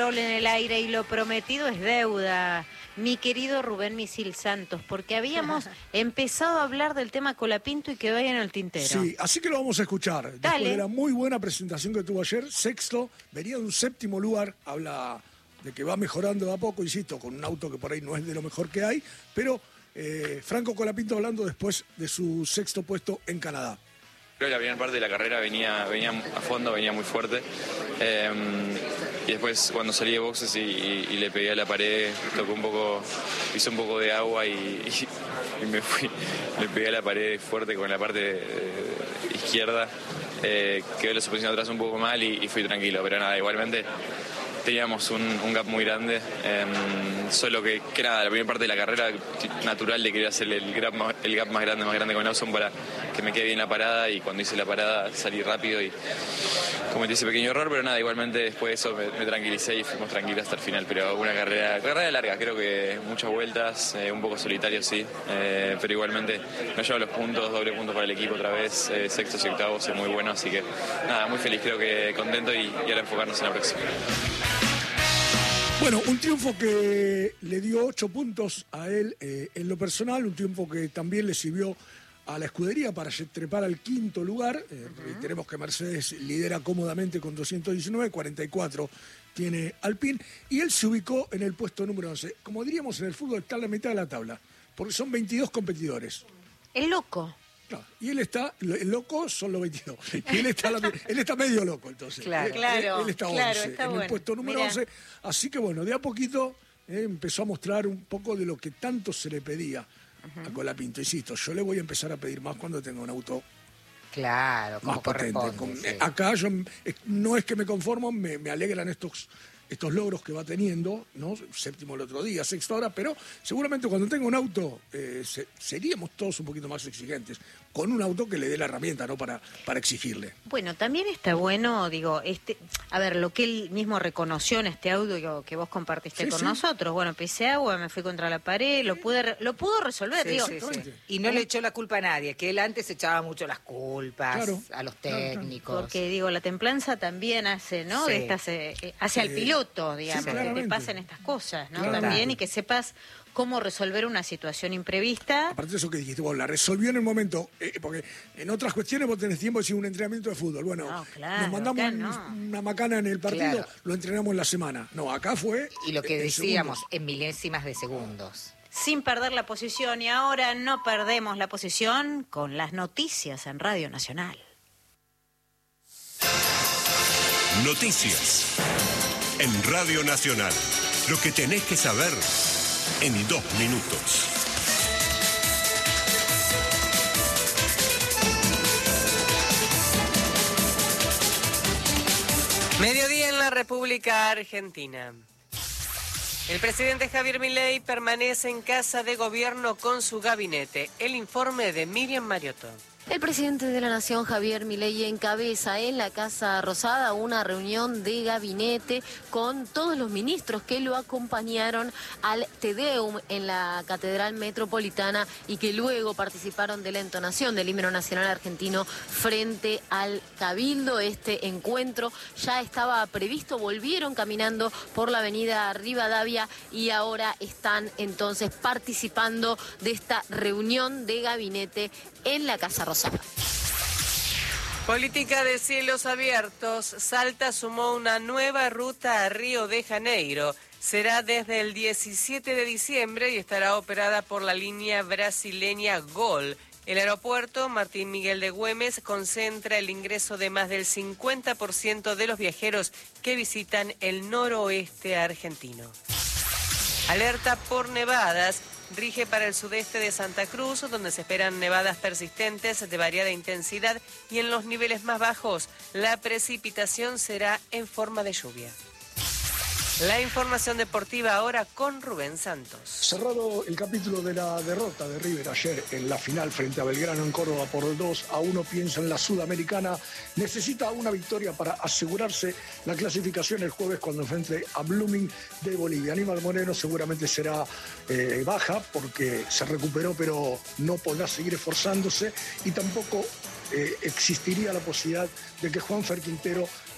En el aire y lo prometido es deuda, mi querido Rubén Misil Santos, porque habíamos empezado a hablar del tema Colapinto y quedó ahí en el tintero. Sí, así que lo vamos a escuchar. Dale. Después de la muy buena presentación que tuvo ayer, sexto, venía de un séptimo lugar, habla de que va mejorando de a poco, insisto, con un auto que por ahí no es de lo mejor que hay, pero Franco Colapinto hablando después de su sexto puesto en Canadá. Creo que la primera parte de la carrera venía a fondo, venía muy fuerte. Y después cuando salí de boxes y le pegué a la pared, hice un poco de agua y me fui. Le pegué a la pared fuerte con la parte izquierda. Quedé la suspensión atrás un poco mal y fui tranquilo, pero nada, igualmente teníamos un gap muy grande, solo que nada, la primera parte de la carrera natural de querer hacer el gap más grande con Lawson para que me quede bien la parada, y cuando hice la parada salí rápido y cometí ese pequeño error, pero nada, igualmente después de eso me tranquilicé y fuimos tranquilos hasta el final, pero una carrera larga, creo que muchas vueltas, un poco solitario sí, pero igualmente nos lleva los puntos, doble punto para el equipo otra vez, sextos y octavos, es muy bueno, así que nada, muy feliz, creo que contento y ahora enfocarnos en la próxima. Bueno, un triunfo que le dio 8 puntos a él en lo personal, un triunfo que también le sirvió a la escudería para trepar al quinto lugar. Reiteremos que Mercedes lidera cómodamente con 219, 44 tiene Alpine, y él se ubicó en el puesto número 11. Como diríamos en el fútbol, está en la mitad de la tabla, porque son 22 competidores. El loco. Claro, y él está, el loco son los 22, y él está medio loco, entonces. Claro, él está 11, está en bueno. el puesto número 11, así que bueno, de a poquito empezó a mostrar un poco de lo que tanto se le pedía a Colapinto. Insisto, yo le voy a empezar a pedir más cuando tenga un auto como más potente. Sí. Acá yo no es que me conformo, me alegran estos logros que va teniendo, ¿no? Séptimo el otro día, sexto ahora, pero seguramente cuando tenga un auto seríamos todos un poquito más exigentes, con un auto que le dé la herramienta, ¿no? para exigirle. Bueno, también está bueno, digo, a ver, lo que él mismo reconoció en este audio que vos compartiste con nosotros. Bueno, pisé agua, me fui contra la pared, lo pudo resolver, digo. Sí. Y no le echó la culpa a nadie, que él antes echaba mucho las culpas a los técnicos. Porque, digo, la templanza también hace, ¿no? Sí. Hace al piloto, digamos, que te pasen estas cosas, ¿no? También, y que sepas cómo resolver una situación imprevista. Aparte de eso que dijiste, vos la resolvió en el momento, porque en otras cuestiones vos tenés tiempo de decir un entrenamiento de fútbol. Bueno, nos mandamos una macana en el partido, lo entrenamos en la semana. No, acá fue... Y lo que decíamos, en milésimas de segundos. Sin perder la posición, y ahora no perdemos la posición con las noticias en Radio Nacional. Noticias en Radio Nacional. Lo que tenés que saber en 2 minutos. Mediodía en la República Argentina. El presidente Javier Milei permanece en casa de gobierno con su gabinete. El informe de Miriam Mariotto. El presidente de la Nación, Javier Milei, encabeza en la Casa Rosada una reunión de gabinete con todos los ministros que lo acompañaron al Te Deum en la Catedral Metropolitana y que luego participaron de la entonación del himno nacional argentino frente al Cabildo. Este encuentro ya estaba previsto, volvieron caminando por la avenida Rivadavia y ahora están entonces participando de esta reunión de gabinete en la Casa Rosada. Política de cielos abiertos. Salta sumó una nueva ruta a Río de Janeiro. Será desde el 17 de diciembre y estará operada por la línea brasileña GOL. El aeropuerto Martín Miguel de Güemes concentra el ingreso de más del 50% de los viajeros que visitan el noroeste argentino. Alerta por nevadas. Rige para el sudeste de Santa Cruz, donde se esperan nevadas persistentes de variada intensidad, y en los niveles más bajos la precipitación será en forma de lluvia. La información deportiva ahora con Rubén Santos. Cerrado el capítulo de la derrota de River ayer en la final frente a Belgrano en Córdoba por 2-1, piensa en la Sudamericana. Necesita una victoria para asegurarse la clasificación el jueves cuando enfrente a Blooming de Bolivia. Aníbal Moreno seguramente será baja porque se recuperó, pero no podrá seguir esforzándose, y tampoco existiría la posibilidad de que Juanfer Quintero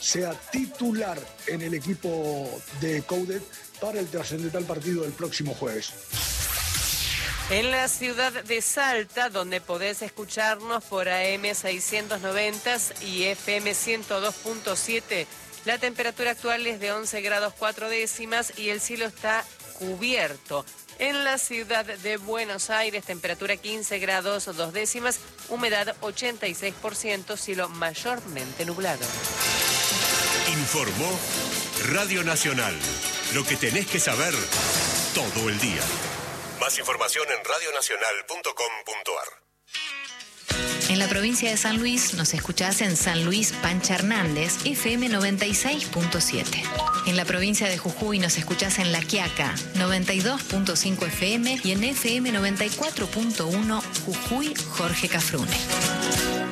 sea titular en el equipo de Coudet para el trascendental partido del próximo jueves. En la ciudad de Salta, donde podés escucharnos por AM 690 y FM 102.7, la temperatura actual es de 11 grados 4 décimas y el cielo está cubierto. En la ciudad de Buenos Aires, temperatura 15 grados 2 décimas, humedad 86%, cielo mayormente nublado. Informó Radio Nacional. Lo que tenés que saber todo el día. Más información en radionacional.com.ar. En la provincia de San Luis nos escuchás en San Luis Pancha Hernández, FM 96.7. En la provincia de Jujuy nos escuchás en La Quiaca, 92.5 FM y en FM 94.1 Jujuy Jorge Cafrune.